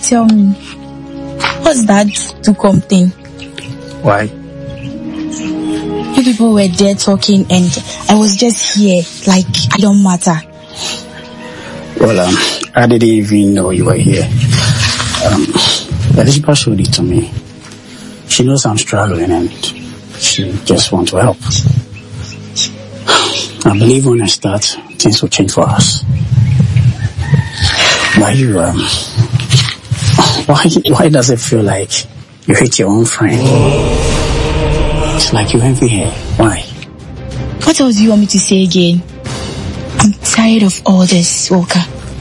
tell me, what's that Dukom thing? Why? You people were there talking and I was just here, like I don't matter. Well, I didn't even know you were here. Elizabeth showed it to me. She knows I'm struggling and she just wants to help. I believe when I start, things will change for us. Why does it feel like you hate your own friend? It's like you envy her. Why? What else do you want me to say again? I'm tired of all this, Walker.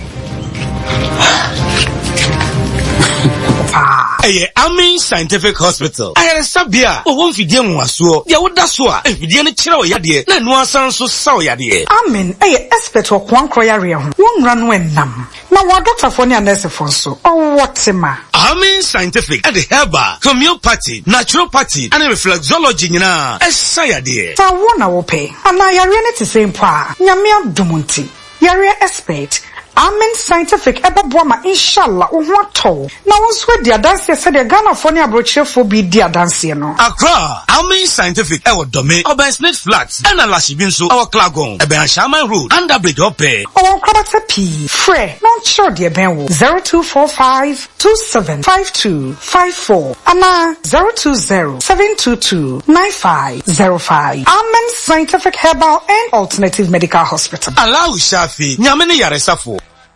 Amin Scientific Hospital. I had a sabia. Oh, one video was so. Ya would that's what. If you didn't chill yadi, then one sound so sour yadi. Amin, expert or one croyaria. One run when nam. Now what Dr. Fonia nurse for so. Oh, what's a ma? Amin Scientific at the Herba, homeopathy, naturopathy, and reflexology na. Sayadi. Ta wona wo pay. And I are to same pa. Nyamia dumunti. Yare expert. Amen Scientific Ebobwama inshallah uhwato na wonswe dia dance se de Ghana fo ne abrochefo bi dia dance no Accra Amen Scientific ewo dome Oben Smith Flats and Alashibi nso our Klagon Ebe Shaman Road under bridge ope o kwabata p free no sure de ben wo 0245275254 ana 020-722-9505 Amen Scientific Herbal and Alternative Medical Hospital Allow Shafi nyame ne yaresafo